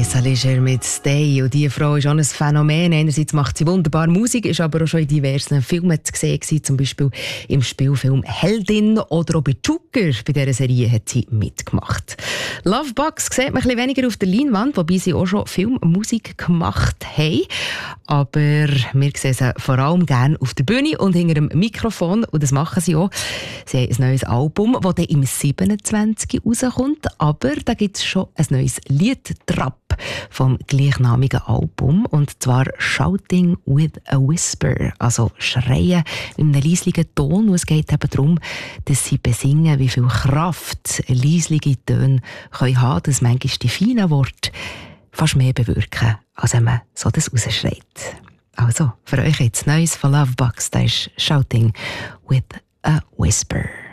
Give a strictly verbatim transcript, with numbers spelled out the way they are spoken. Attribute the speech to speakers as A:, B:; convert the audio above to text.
A: Vanessa Leger mit «Stay». Und diese Frau ist auch ein Phänomen. Einerseits macht sie wunderbar Musik, ist aber auch schon in diversen Filmen zu sehen gewesen, zum Beispiel im Spielfilm «Heldin» oder auch bei «Joker». Bei dieser Serie hat sie mitgemacht. Lovebox sieht man ein bisschen weniger auf der Leinwand, wobei sie auch schon Filmmusik gemacht haben. Aber wir sehen sie vor allem gerne auf der Bühne und hinter dem Mikrofon. Und das machen sie auch. Sie haben ein neues Album, das dann im siebenundzwanzig rauskommt. Aber da gibt es schon ein neues Lied drauf vom gleichnamigen Album. Und zwar «Shouting with a Whisper», also Schreien in einem leislichen Ton. Und es geht eben darum, dass sie besingen, wie viel Kraft leisliche Töne können haben, dass manchmal die feinen Worte fast mehr bewirken, als wenn man so das rausschreit. Also, für euch jetzt Neues von Lovebox, das ist «Shouting with a Whisper».